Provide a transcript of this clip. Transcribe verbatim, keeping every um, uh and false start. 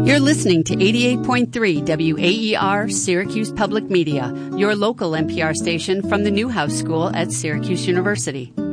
You're listening to eighty-eight point three W A E R Syracuse Public Media, your local N P R station from the Newhouse School at Syracuse University.